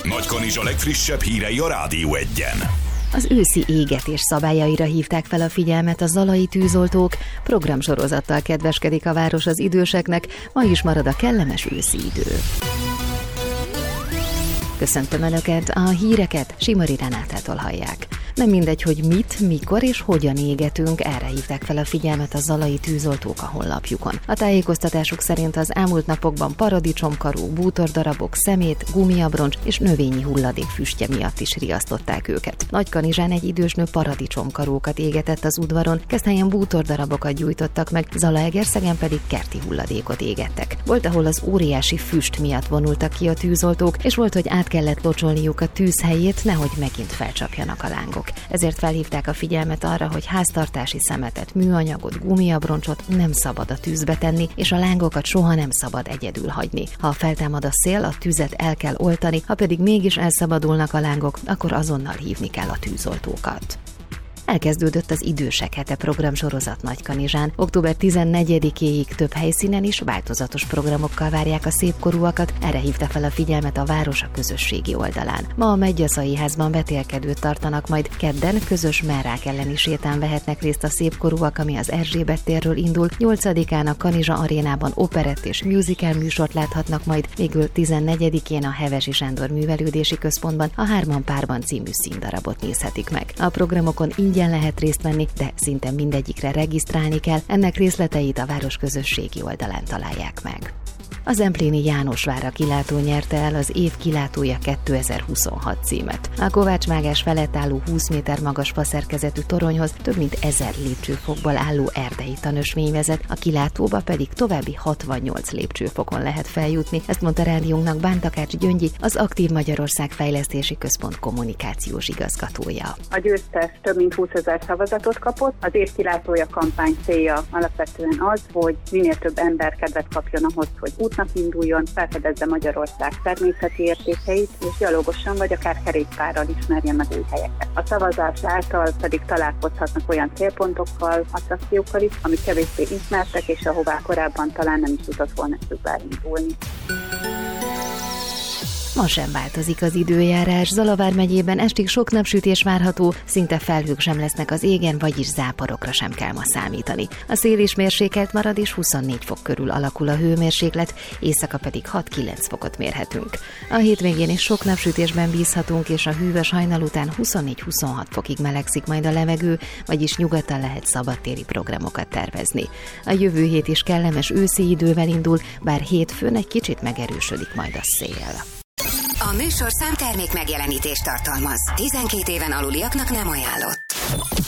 Nagykanizsa legfrissebb hírei a Rádió 1-en. Az őszi égetés szabályaira hívták fel a figyelmet a zalai tűzoltók, programsorozattal kedveskedik a város az időseknek, ma is marad a kellemes őszi idő. Köszöntöm Önöket, a híreket Simari Renátától hallják. Nem mindegy, hogy mit, mikor és hogyan égetünk, erre hívták fel a figyelmet a zalai tűzoltók a honlapjukon. A tájékoztatásuk szerint az elmúlt napokban paradicsomkarú, bútordarabok, szemét, gumiabroncs és növényi hulladék füstje miatt is riasztották őket. Nagykanizsán egy idős nő paradicsomkarókat égetett az udvaron, Keszthelyen bútordarabokat gyújtottak meg, Zalaegerszegen pedig kerti hulladékot égettek. Volt, ahol az óriási füst miatt vonultak ki a tűzoltók, és volt, hogy át kellett locsolniuk a tűzhelyét, nehogy megint felcsapjanak a lángok. Ezért felhívták a figyelmet arra, hogy háztartási szemetet, műanyagot, gumiabroncsot nem szabad a tűzbe tenni, és a lángokat soha nem szabad egyedül hagyni. Ha feltámad a szél, a tüzet el kell oltani, ha pedig mégis elszabadulnak a lángok, akkor azonnal hívni kell a tűzoltókat. Elkezdődött az Idősek hete programsorozat Nagykanizsán. Október 14-éig több helyszínen is változatos programokkal várják a szépkorúakat, erre hívta fel a figyelmet a város a közösségi oldalán. Ma a Medgyaszai házban vetélkedőt tartanak, majd kedden közös merrák elleni sétán vehetnek részt a szépkorúak, ami az Erzsébet térről indul, 8-án a Kanizsa arénában operett és musical műsort láthatnak, majd végül 14-én a Hevesi Sándor Művelődési Központban a Hárman párban című színdarabot nézhetik meg. A programokon ingyen lehet részt venni, de szinte mindegyikre regisztrálni kell, ennek részleteit a város közösségi oldalán találják meg. A Zempléni Jánosvára kilátó nyerte el az év kilátója 2026 címet. A kovácsmágás felett álló 20 méter magas faszerkezetű toronyhoz több mint 1000 lépcsőfokból álló erdei tanösvény vezet, a kilátóba pedig további 68 lépcsőfokon lehet feljutni, ezt mondta rádiónknak Bántakács Gyöngyi, az Aktív Magyarország Fejlesztési Központ kommunikációs igazgatója. A győztes több mint 20 000 szavazatot kapott, az év kilátója kampány célja alapvetően az, hogy minél több ember kedvet kapjon ahhoz, hogy útnak induljon, felfedezze Magyarország természeti értékeit, és gyalogosan vagy akár kerékpárral ismerje meg új helyeket. A szavazás által pedig találkozhatnak olyan célpontokkal, attrakciókkal is, amik kevésbé ismertek, és ahová korábban talán nem is tudott volna elindulni. Ma sem változik az időjárás, Zalavár megyében estig sok napsütés várható, szinte felhők sem lesznek az égen, vagyis záporokra sem kell ma számítani. A szél is mérsékelt marad, és 24 fok körül alakul a hőmérséklet, éjszaka pedig 6-9 fokot mérhetünk. A hétvégén is sok napsütésben bízhatunk, és a hűvös hajnal után 24-26 fokig melegszik majd a levegő, vagyis nyugodtan lehet szabadtéri programokat tervezni. A jövő hét is kellemes őszi idővel indul, bár hétfőn egy kicsit megerősödik majd a szél. A műsorszám termék megjelenítést tartalmaz. 12 éven aluliaknak nem ajánlott.